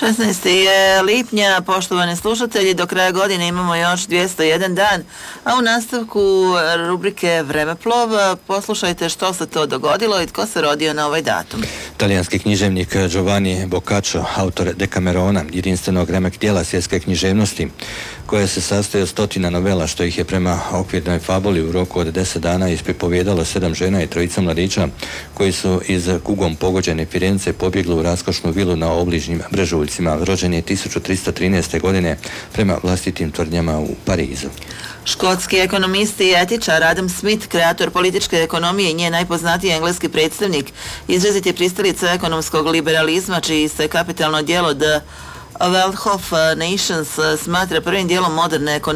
16. je lipnja, poštovani slušatelji, do kraja godine imamo još 201 dan, a u nastavku rubrike Vremeplov poslušajte što se to dogodilo i tko se rodio na ovaj datum. Talijanski književnik Giovanni Boccaccio, autor Decamerona, jedinstvenog remek dijela svjetske književnosti, koja se sastoji od 100 novela, što ih je prema okvirnoj fabuli u roku od 10 dana ispripovijedalo 7 žena i 3 mladića, koji su iz kugom pogođene Firence pobjegli u raskošnu vilu na obližnjim Brežuljcima. Rođen je 1313. godine prema vlastitim tvrdnjama u Parizu. Škotski ekonomist i etičar Adam Smith, kreator političke ekonomije i njen najpoznatiji engleski predstavnik, izrazit je pristalica ekonomskog liberalizma, čiji se kapitalno djelo The Wealth of Nations smatra prvim dijelom moderne ekonomije